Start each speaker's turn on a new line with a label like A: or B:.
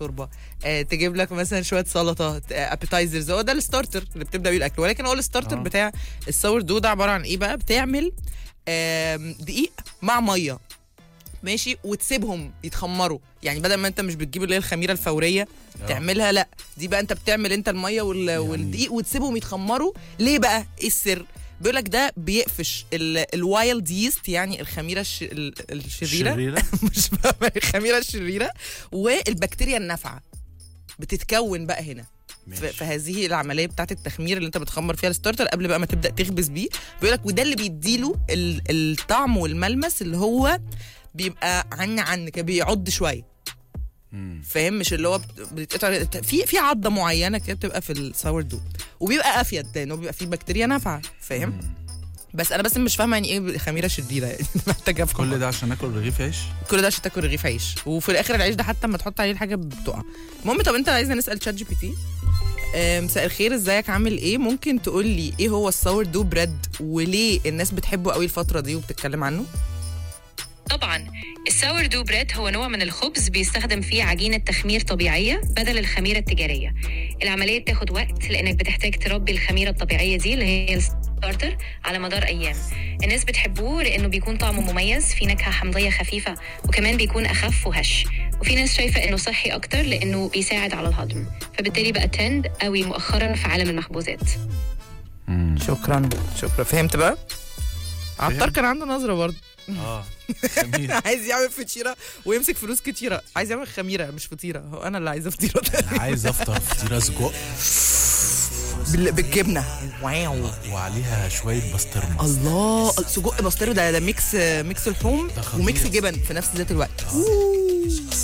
A: شوربه، تجيب لك مثلا شويه سلطه، ابيتايزرز. هو ده الستارتر اللي بتبدا بيه الاكل، ولكن هو الستارتر بتاع الساور دو ده عباره عن ايه بقى؟ بتعمل دقيق مع ميه، ماشي، وتسيبهم يتخمروا. يعني بدل ما انت مش بتجيب اللي هي الخميره الفوريه تعملها، لا دي بقى انت بتعمل انت الميه والدقيق وتسيبهم يتخمروا. ليه بقى؟ ايه السر؟ بيقول لك ده بيقفش الوايلد ييست، يعني الخميره الشريره مش فاهمه، الخميره الشريره والبكتيريا النافعه بتتكون بقى هنا في هذه العمليه بتاعت التخمير اللي انت بتخمر فيها الستارتر قبل بقى ما تبدا تخبز بيه. بيقول لك وده اللي بيديله الطعم والملمس اللي هو بيبقى عن كده، بيعض شويه، فاهم؟ مش اللي هو بتتقطع في عضه معينه كده بتبقى في الساور دو، وبيبقى افيد لانه بيبقى فيه بكتيريا نافعه، فاهم؟ بس انا مش فاهمه يعني ايه خميره شريره، يعني محتاجه افهم.
B: كل ده عشان ناكل رغيف عيش؟
A: كل ده عشان تاكل رغيف عيش، وفي الاخر العيش ده حتى لما تحط عليه الحاجه بتقع. المهم، طب انت عايزنا نسال شات جي بي تي. مساء الخير، ازيك، عامل ايه؟ ممكن تقول لي ايه هو الساور دو بريد وليه الناس بتحبه قوي الفتره دي وبتتكلم عنه؟
C: طبعا الساور دو بريد هو نوع من الخبز بيستخدم فيه عجينة تخمير طبيعية بدل الخميرة التجارية. العملية بتاخد وقت لأنك بتحتاج تربي الخميرة الطبيعية دي اللي هي الستارتر على مدار أيام. الناس بتحبوه لأنه بيكون طعمه مميز، في نكهة حمضية خفيفة، وكمان بيكون أخف وهش. وفي ناس شايفة إنه صحي أكتر لأنه بيساعد على الهضم، فبالتالي بقى ترند قوي مؤخرا في عالم المخبوزات.
A: شكرا فهمت بقى. عطار كان عنده نظرة برضه. عايز يعمل فطيره ويمسك فلوس كتيره، عايز يعمل خميره مش فطيره. هو انا اللي عايزه فطيره،
B: عايز افطر فطيره سجق
A: بالجبنه
B: وعليها شويه بسطرمه.
A: الله، سجق بسطرمه ده ميكس لحوم وميكس جبن في نفس ذات الوقت.